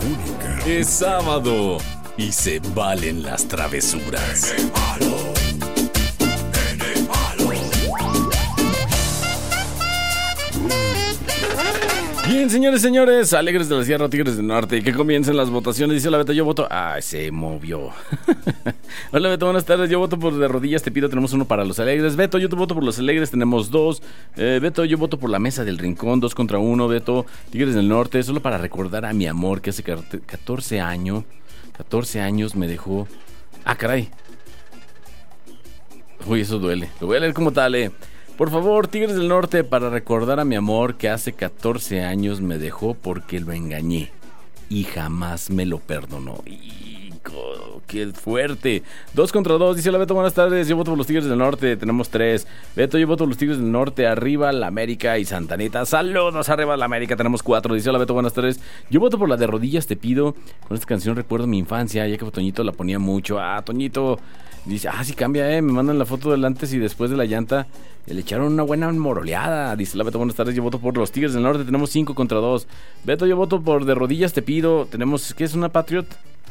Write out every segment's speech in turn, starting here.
única. Es sábado y se valen las travesuras. Bien, señores, Alegres de la Sierra, Tigres del Norte, que comiencen las votaciones. Dice la Beto, yo voto. Se movió. Hola, Beto, buenas tardes. Yo voto por de rodillas, te pido. Tenemos uno para los Alegres. Beto, yo te voto por los Alegres. Tenemos dos. Beto, yo voto por la Mesa del Rincón. 2 contra 1. Beto, Tigres del Norte. Solo para recordar a mi amor que hace 14 años me dejó. Caray. Uy, eso duele. Lo voy a leer como tal, Por favor, Tigres del Norte, para recordar a mi amor que hace 14 años me dejó porque lo engañé y jamás me lo perdonó. ¡Qué fuerte! 2 contra 2, dice la Beto, buenas tardes. Yo voto por los Tigres del Norte, tenemos 3. Beto, yo voto por los Tigres del Norte, arriba la América y Santa Anita. Saludos, arriba la América, tenemos 4. Dice la Beto, buenas tardes. Yo voto por la de rodillas, te pido. Con esta canción recuerdo mi infancia, ya que Toñito la ponía mucho. Toñito... Dice, sí cambia, me mandan la foto del antes y después de la llanta. Le echaron una buena moroleada. Dice la Beto, buenas tardes, yo voto por los Tigres del Norte. Tenemos 5 contra 2. Beto, yo voto por de rodillas, te pido. Tenemos, ¿qué es una Patriot?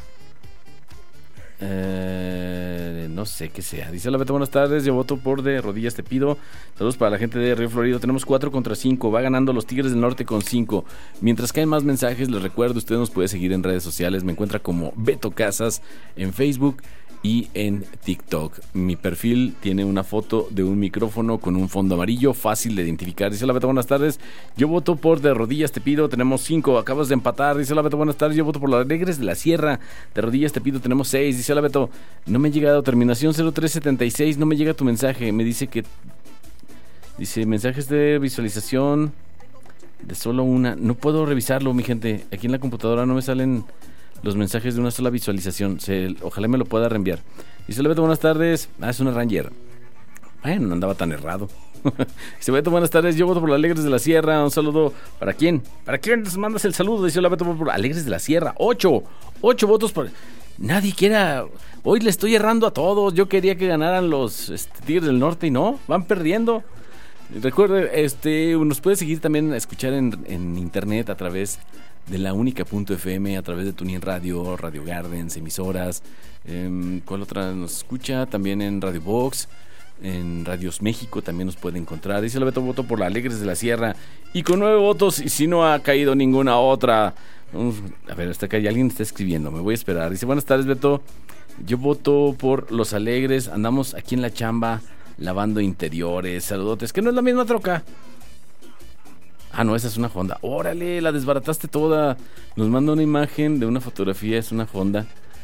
No sé qué sea. Dice la Beto, buenas tardes, yo voto por de rodillas, te pido. Saludos para la gente de Río Florido. Tenemos 4 contra 5. Va ganando los Tigres del Norte con 5. Mientras caen más mensajes, les recuerdo, usted nos puede seguir en redes sociales. Me encuentra como Beto Casas en Facebook y en TikTok. Mi perfil tiene una foto de un micrófono con un fondo amarillo, fácil de identificar. Dice la Beto, buenas tardes, yo voto por de rodillas, te pido. Tenemos 5, acabas de empatar. Dice la Beto, buenas tardes, yo voto por los Alegres de la Sierra. De rodillas, te pido. Tenemos 6. Dice la Beto, no me ha llegado, terminación 0376, no me llega tu mensaje. Me dice que... Dice, mensajes de visualización de solo una. No puedo revisarlo, mi gente. Aquí en la computadora no me salen los mensajes de una sola visualización. Ojalá me lo pueda reenviar. Dice Beto, buenas tardes. Es una Ranger. Bueno, no andaba tan errado. Dice Beto, buenas tardes. Yo voto por los Alegres de la Sierra. Un saludo. ¿Para quién? ¿Para quién les mandas el saludo? Dice Beto, por Alegres de la Sierra. 8 votos por... Nadie quiera... Hoy le estoy errando a todos. Yo quería que ganaran los Tigres del Norte y no. Van perdiendo. Recuerde, nos puede seguir también a escuchar en internet a través de la única.fm, a través de TuneIn Radio, Radio Gardens, emisoras. ¿Cuál otra nos escucha? También en Radio Box, en Radios México también nos puede encontrar. Dice el Beto, voto por la Alegres de la Sierra y con 9 votos, y si no ha caído ninguna otra. A ver, hasta acá alguien está escribiendo, me voy a esperar. Dice, buenas tardes, Beto, yo voto por los Alegres. Andamos aquí en la chamba lavando interiores, saludotes, que no es la misma troca. No, esa es una Honda. Órale, la desbarataste toda. Nos manda una imagen de una fotografía, es una Honda.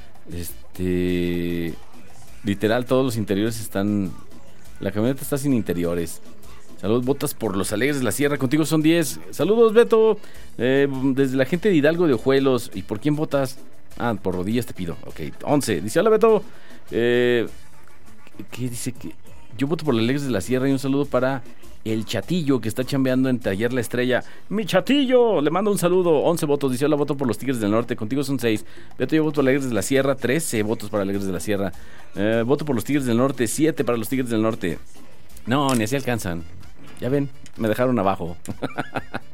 Literal, todos los interiores están... La camioneta está sin interiores. Saludos, votas por los Alegres de la Sierra. Contigo son 10. Saludos, Beto. Desde la gente de Hidalgo de Ojuelos. ¿Y por quién votas? Por rodillas te pido. Ok, 11. Dice, hola, Beto. ¿Qué dice? Que yo voto por los Alegres de la Sierra y un saludo para... el Chatillo, que está chambeando en Taller La Estrella. ¡Mi Chatillo! Le mando un saludo. 11 votos. Dice, hola, voto por los Tigres del Norte. Contigo son 6. Beto, yo voto por Alegres de la Sierra. 13 votos para Alegres de la Sierra. Voto por los Tigres del Norte. 7 para los Tigres del Norte. No, ni así alcanzan. Ya ven, me dejaron abajo.